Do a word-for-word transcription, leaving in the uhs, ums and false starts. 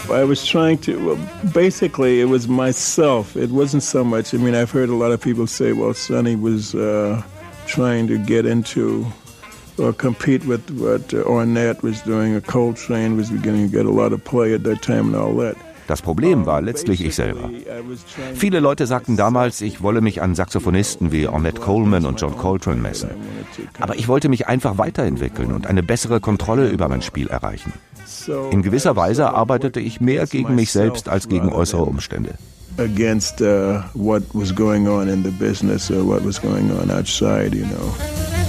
I was trying to, well, basically it was myself. It wasn't so much, I mean, I've heard a lot of people say, well, Sonny was uh, trying to get into or compete with what uh, Ornette was doing, or Coltrane was beginning to get a lot of play at that time and all that. Das Problem war letztlich ich selber. Viele Leute sagten damals, ich wolle mich an Saxophonisten wie Ornette Coleman und John Coltrane messen. Aber ich wollte mich einfach weiterentwickeln und eine bessere Kontrolle über mein Spiel erreichen. In gewisser Weise arbeitete ich mehr gegen mich selbst als gegen äußere Umstände. Against uh, what was going on in the business or what was going on outside, you know.